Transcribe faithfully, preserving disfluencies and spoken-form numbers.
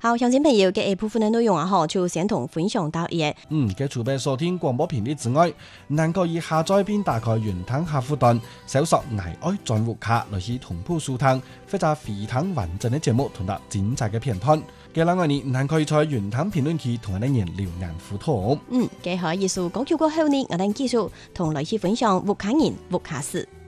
好，鄉親朋友嘅一部分嘅內容啊，嗬，就先同分享到嘢。 嗯，嘅除咗收聽廣播頻率之外，能夠以下載並打開雲端客戶端，搜索“愛愛轉戶卡”來去同步收聽，或者非常完整嘅節目同埋精彩嘅片段。嘅另外呢，能可以在雲端評論區同我哋人留言互動。 嗯，嘅可以數講叫過後呢，我哋繼續同來去分享戶卡人戶卡事。